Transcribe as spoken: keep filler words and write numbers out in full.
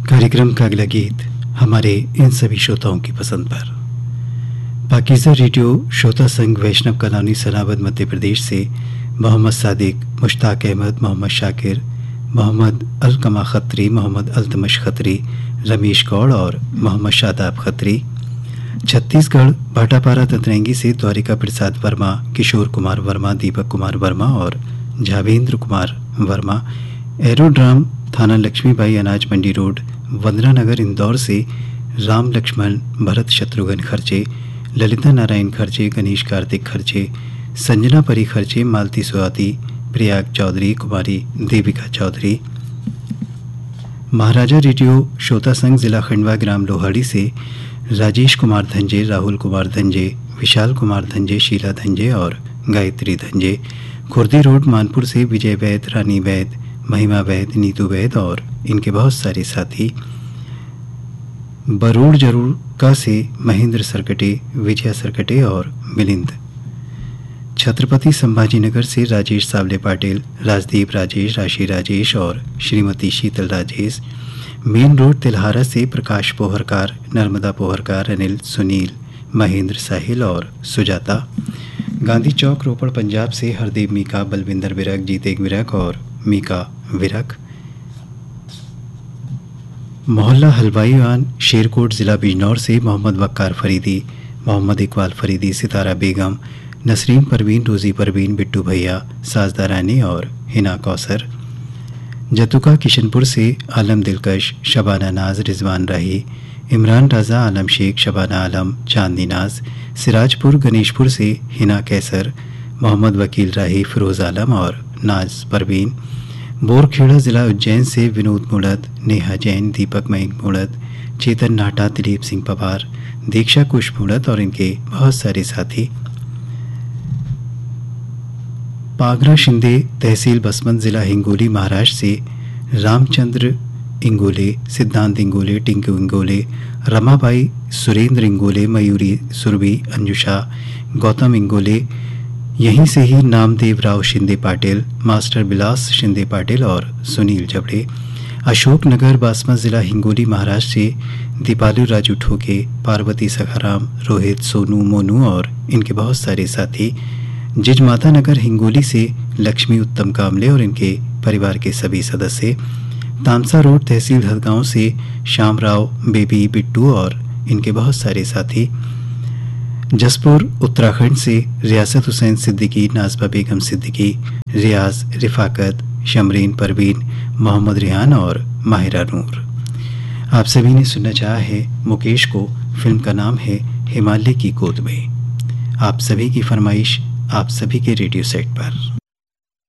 कार्यक्रम का अगला गीत हमारे इन सभी श्रोताओं की पसंद पर। पाकीज़ा रेडियो श्रोता संघ वैष्णव कॉलोनी सनाबद मध्य प्रदेश से मोहम्मद सादिक, मुश्ताक अहमद, मोहम्मद शाकिर, मोहम्मद अलकमा खत्री, मोहम्मद अल्तमश खत्री, रमेश गौड़ और मोहम्मद शादाब खत्री। छत्तीसगढ़ भाटापारा तंतरेंगी से द्वारिका प्रसाद वर्मा, किशोर कुमार वर्मा, दीपक कुमार वर्मा और झावेंद्र कुमार वर्मा। एरोड्राम थाना लक्ष्मीबाई अनाज मंडी रोड, वंदना नगर, इंदौर से राम लक्ष्मण भरत शत्रुघ्न खर्चे, ललिता नारायण खर्चे, गणेश कार्तिक खर्चे, संजना परी खर्चे, मालती सुहाती, प्रयाग चौधरी, कुमारी देविका चौधरी। महाराजा रेडियो श्रोता संघ जिला खंडवा ग्राम लोहाड़ी से राजेश कुमार धंजे, राहुल कुमार धंजे, विशाल कुमार धंजे, शीला धंजे और गायत्री धंजे। खुर्दी रोड मानपुर से विजय वैद, रानी वैद, महिमा वैद, नीतू वैद और इनके बहुत सारे साथी। बरूड़ जरूरका से महेंद्र सरकटे, विजया सरकटे और मिलिंद। छत्रपति संभाजीनगर से राजेश सावले पाटिल, राजदीप राजेश, राशि राजेश और श्रीमती शीतल राजेश। मेन रोड तिलहारा से प्रकाश पोहरकार, नर्मदा पोहरकार, अनिल, सुनील, महेंद्र साहिल और सुजाता। गांधी चौक रोपड़ पंजाब से हरदेव मीका, बलविंदर विरक, जीतेग विरक और मीका विरक। मोहल्ला हलवाईवान शेरकोट ज़िला बिजनौर से मोहम्मद वक्कार फरीदी, मोहम्मद इकबाल फरीदी, सितारा बेगम, नसरीन परवीन, रोज़ी परवीन, बिट्टू भैया, साजदा रानी और हिना कौसर। जतुका किशनपुर से आलम दिलकश, शबाना नाज, रिजवान राही, इमरान राजा, आलम शेख, शबाना आलम, चांदनी नाज। सिराजपुर गणेशपुर से हिना कैसर, मोहम्मद वकील राही, फिरोज़ आलम और नाज परवीन। बोरखेड़ा ज़िला उज्जैन से विनोद मुड़द, नेहा जैन, दीपक मयंक मुड़द, चेतन नाटा, दिलीप सिंह पवार, दीक्षा कुश मुड़द और इनके बहुत सारे साथी। पागरा शिंदे तहसील बसमंत ज़िला हिंगोली महाराष्ट्र से रामचंद्र इंगोले, सिद्धांत इंगोले, टिंकू इंगोले, रमाबाई, सुरेंद्र इंगोले, मयूरी सुरभि, अंजुषा, गौतम इंगोले। यहीं से ही नामदेव राव शिंदे पाटिल, मास्टर बिलास शिंदे पाटिल और सुनील जबड़े। अशोकनगर बासमत ज़िला हिंगोली महाराष्ट्र से दीपालू राजू ठोके, पार्वती सखाराम, रोहित, सोनू, मोनू और इनके बहुत सारे साथी। जिजमाता नगर हिंगोली से लक्ष्मी उत्तम कामले और इनके परिवार के सभी सदस्य। तामसा रोड तहसील हदगांव से श्यामराव, बेबी, बिट्टू और इनके बहुत सारे साथी। जसपुर उत्तराखंड से रियासत हुसैन सिद्दीकी, नाजबा बेगम सिद्दीकी, रियाज, रिफाकत, शमरीन परवीन, मोहम्मद रिहान और माहिरा नूर। आप सभी ने सुनना चाहा है मुकेश को। फिल्म का नाम है हिमालय की गोद में। आप सभी की फरमाइश आप सभी के रेडियो सेट पर।